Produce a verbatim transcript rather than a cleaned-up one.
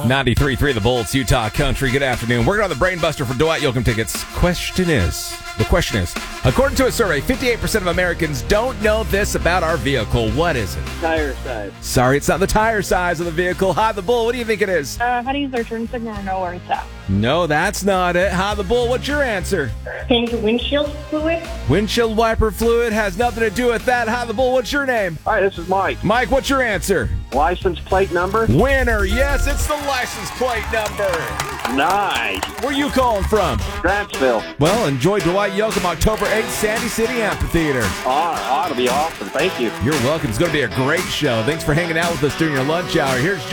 ninety-three point three The Bolts, Utah Country. Good afternoon. Working on the Brain Buster for Dwight Yoakam tickets. Question is, the question is, according to a survey, fifty-eight percent of Americans don't know this about our vehicle. What is it? Tire size. Sorry, it's not the tire size of the vehicle. Hi, the Bull. What do you think it is? Uh, how to use their turn signal or know where it's at. No, that's not it. Hi, the Bull. What's your answer? Change windshield fluid. Windshield wiper fluid has nothing to do with that. Hi, the Bull. What's your name? Hi, this is Mike. Mike, what's your answer? License plate number? Winner. Yes, it's the license plate number. Nice. Where you calling from? Grantsville. Well, enjoy Dwight Yoakam October eighth, Sandy City Amphitheater. Oh, ought to be awesome. Thank you. You're welcome. It's going to be a great show. Thanks for hanging out with us during your lunch hour. Here's